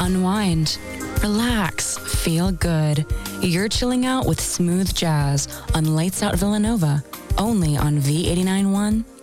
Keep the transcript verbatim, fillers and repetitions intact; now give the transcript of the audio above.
unwind, relax, feel good. You're chilling out with smooth jazz on Lights Out Villanova, only on V eighty-nine point one